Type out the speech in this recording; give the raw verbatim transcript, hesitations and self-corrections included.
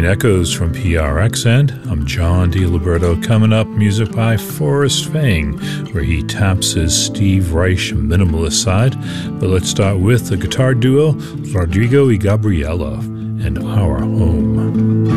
Echoes from P R X N. I'm John DiLiberto. Coming up, music by Forrest Fang, where he taps his Steve Reich minimalist side. But let's start with the guitar duo Rodrigo y Gabriela and Our Home.